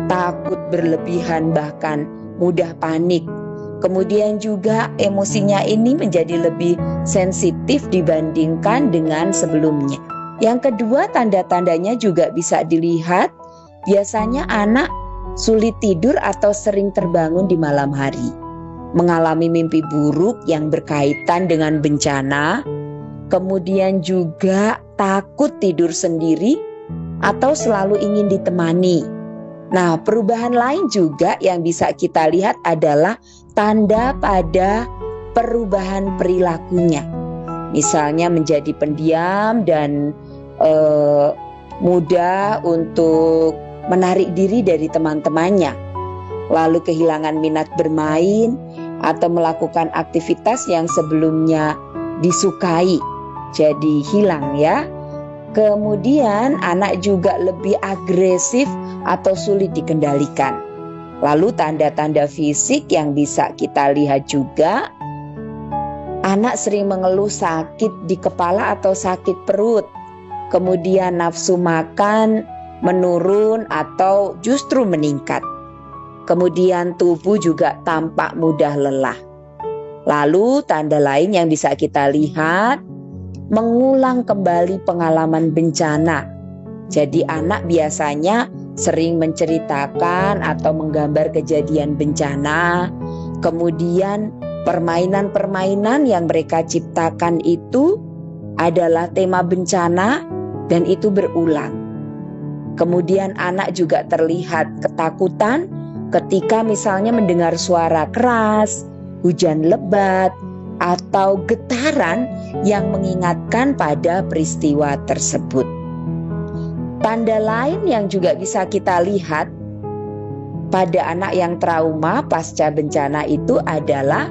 takut berlebihan, bahkan mudah panik. Kemudian juga emosinya ini menjadi lebih sensitif dibandingkan dengan sebelumnya. Yang kedua, tanda-tandanya juga bisa dilihat. Biasanya anak sulit tidur atau sering terbangun di malam hari, mengalami mimpi buruk yang berkaitan dengan bencana, kemudian juga takut tidur sendiri atau selalu ingin ditemani. Nah, perubahan lain juga yang bisa kita lihat adalah tanda pada perubahan perilakunya. Misalnya menjadi pendiam dan mudah untuk menarik diri dari teman-temannya. Lalu kehilangan minat bermain atau melakukan aktivitas yang sebelumnya disukai, jadi hilang ya. Kemudian anak juga lebih agresif atau sulit dikendalikan. Lalu tanda-tanda fisik yang bisa kita lihat juga, anak sering mengeluh sakit di kepala atau sakit perut. Kemudian nafsu makan menurun atau justru meningkat. Kemudian tubuh juga tampak mudah lelah. Lalu tanda lain yang bisa kita lihat, mengulang kembali pengalaman bencana. Jadi anak biasanya sering menceritakan atau menggambar kejadian bencana. Kemudian permainan-permainan yang mereka ciptakan itu adalah tema bencana dan itu berulang. Kemudian anak juga terlihat ketakutan ketika misalnya mendengar suara keras, hujan lebat, atau getaran yang mengingatkan pada peristiwa tersebut. Tanda lain yang juga bisa kita lihat pada anak yang trauma pasca bencana itu adalah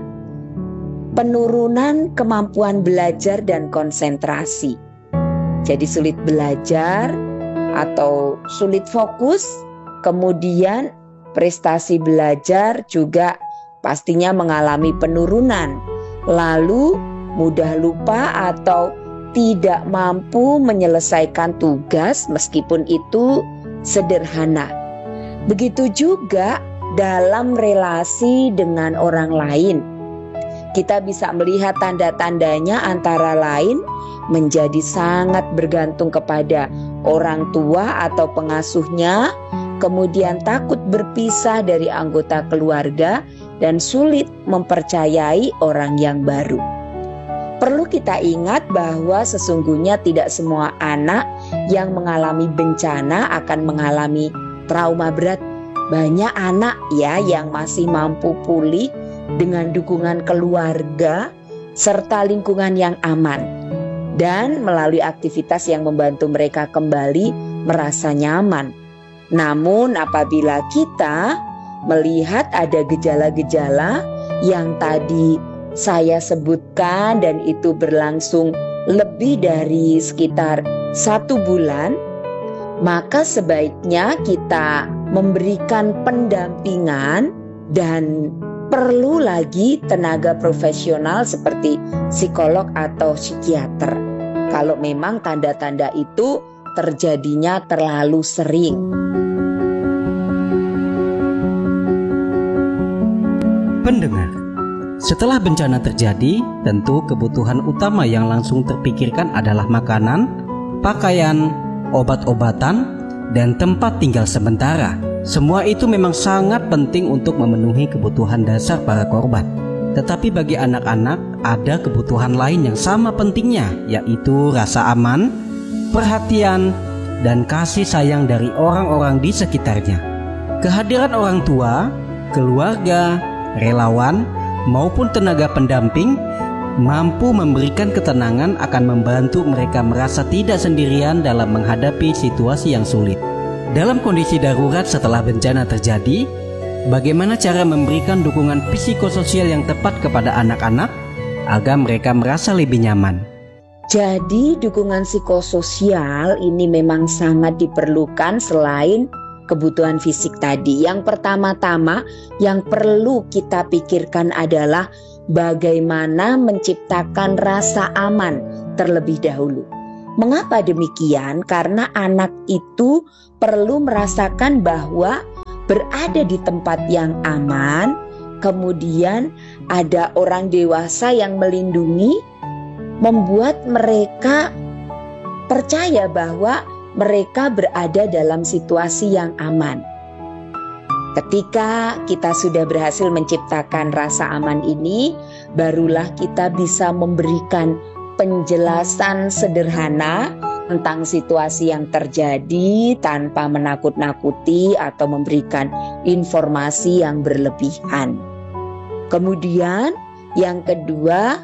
penurunan kemampuan belajar dan konsentrasi. Jadi sulit belajar atau sulit fokus, kemudian prestasi belajar juga pastinya mengalami penurunan. Lalu mudah lupa atau tidak mampu menyelesaikan tugas meskipun itu sederhana. Begitu juga dalam relasi dengan orang lain. Kita bisa melihat tanda-tandanya antara lain menjadi sangat bergantung kepada orang tua atau pengasuhnya, kemudian takut berpisah dari anggota keluarga dan sulit mempercayai orang yang baru. Perlu kita ingat bahwa sesungguhnya tidak semua anak yang mengalami bencana akan mengalami trauma berat. Banyak anak ya yang masih mampu pulih dengan dukungan keluarga serta lingkungan yang aman dan melalui aktivitas yang membantu mereka kembali merasa nyaman. Namun apabila kita melihat ada gejala-gejala yang tadi saya sebutkan dan itu berlangsung lebih dari sekitar 1 bulan, maka sebaiknya kita memberikan pendampingan dan perlu lagi tenaga profesional seperti psikolog atau psikiater kalau memang tanda-tanda itu terjadinya terlalu sering. Pendengar, setelah bencana terjadi, tentu kebutuhan utama yang langsung terpikirkan adalah makanan, pakaian, obat-obatan, dan tempat tinggal sementara. Semua itu memang sangat penting untuk memenuhi kebutuhan dasar para korban. Tetapi bagi anak-anak ada kebutuhan lain yang sama pentingnya, yaitu rasa aman, perhatian, dan kasih sayang dari orang-orang di sekitarnya. Kehadiran orang tua, keluarga, relawan, maupun tenaga pendamping mampu memberikan ketenangan akan membantu mereka merasa tidak sendirian dalam menghadapi situasi yang sulit. Dalam kondisi darurat setelah bencana terjadi, bagaimana cara memberikan dukungan psikososial yang tepat kepada anak-anak agar mereka merasa lebih nyaman? Jadi dukungan psikososial ini memang sangat diperlukan selain kebutuhan fisik tadi. Yang pertama-tama yang perlu kita pikirkan adalah bagaimana menciptakan rasa aman terlebih dahulu. Mengapa demikian? Karena anak itu perlu merasakan bahwa berada di tempat yang aman, kemudian ada orang dewasa yang melindungi, membuat mereka percaya bahwa mereka berada dalam situasi yang aman. Ketika kita sudah berhasil menciptakan rasa aman ini, barulah kita bisa memberikan penjelasan sederhana tentang situasi yang terjadi tanpa menakut-nakuti atau memberikan informasi yang berlebihan. Kemudian yang kedua,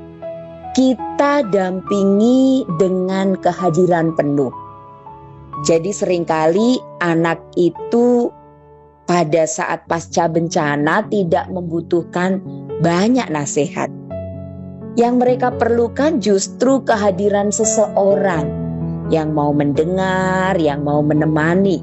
kita dampingi dengan kehadiran penuh. Jadi seringkali anak itu pada saat pasca bencana tidak membutuhkan banyak nasihat. Yang mereka perlukan justru kehadiran seseorang yang mau mendengar, yang mau menemani.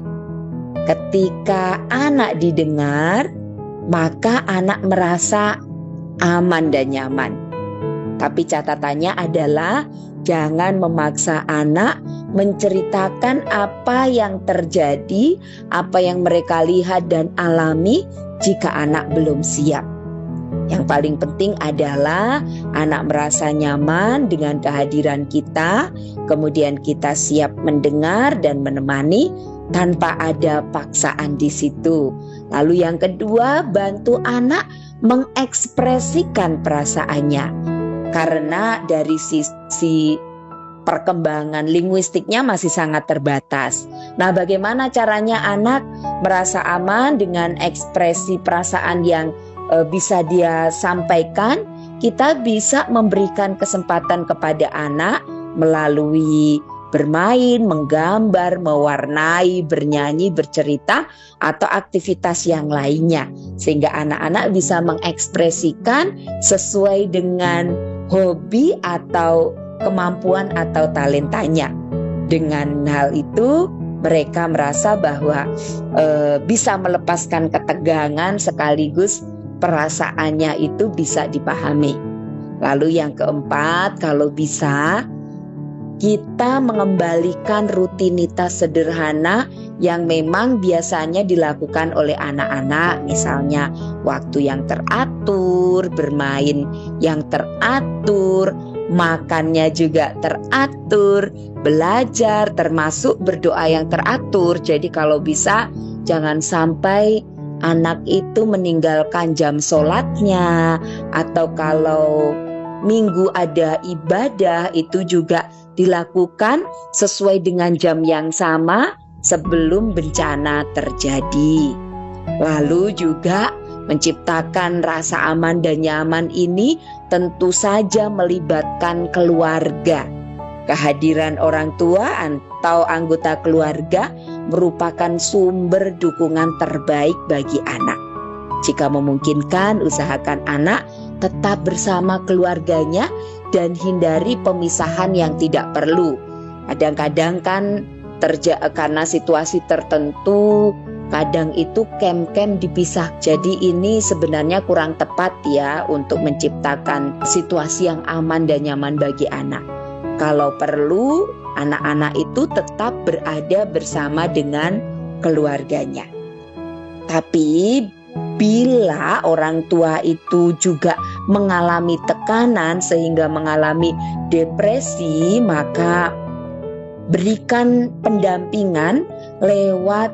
Ketika anak didengar, maka anak merasa aman dan nyaman. Tapi catatannya adalah jangan memaksa anak menceritakan apa yang terjadi, apa yang mereka lihat dan alami jika anak belum siap. Yang paling penting adalah anak merasa nyaman dengan kehadiran kita, kemudian kita siap mendengar dan menemani tanpa ada paksaan di situ. Lalu yang kedua, bantu anak mengekspresikan perasaannya. Karena dari sisi perkembangan linguistiknya masih sangat terbatas. Nah, bagaimana caranya anak merasa aman dengan ekspresi perasaan yang bisa dia sampaikan? Kita bisa memberikan kesempatan kepada anak melalui bermain, menggambar, mewarnai, bernyanyi, bercerita, atau aktivitas yang lainnya. Sehingga anak-anak bisa mengekspresikan sesuai dengan hobi atau kemampuan atau talentanya. Dengan hal itu mereka merasa bahwa bisa melepaskan ketegangan sekaligus perasaannya itu bisa dipahami. Lalu yang keempat, kalau bisa kita mengembalikan rutinitas sederhana yang memang biasanya dilakukan oleh anak-anak, misalnya waktu yang teratur, bermain yang teratur, makannya juga teratur, belajar termasuk berdoa yang teratur. Jadi kalau bisa jangan sampai anak itu meninggalkan jam sholatnya, atau kalau minggu ada ibadah itu juga dilakukan sesuai dengan jam yang sama sebelum bencana terjadi. Lalu juga menciptakan rasa aman dan nyaman ini tentu saja melibatkan keluarga. Kehadiran orang tua atau anggota keluarga merupakan sumber dukungan terbaik bagi anak. Jika memungkinkan, usahakan anak tetap bersama keluarganya dan hindari pemisahan yang tidak perlu. Kadang-kadang kan karena situasi tertentu, kadang itu camp-camp dipisah. Jadi ini sebenarnya kurang tepat ya untuk menciptakan situasi yang aman dan nyaman bagi anak. Kalau perlu, anak-anak itu tetap berada bersama dengan keluarganya. Tapi bila orang tua itu juga mengalami tekanan sehingga mengalami depresi, maka berikan pendampingan lewat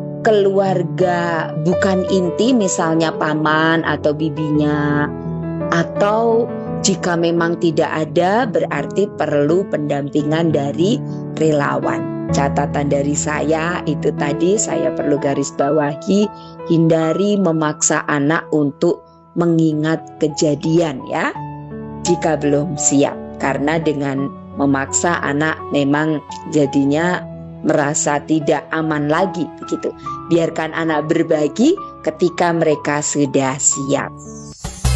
keluarga bukan inti, misalnya paman atau bibinya. Atau jika memang tidak ada, berarti perlu pendampingan dari relawan. Catatan dari saya itu tadi saya perlu garis bawahi, hindari memaksa anak untuk mengingat kejadian ya, jika belum siap. Karena dengan memaksa anak memang jadinya merasa tidak aman lagi begitu. Biarkan anak berbagi ketika mereka sudah siap.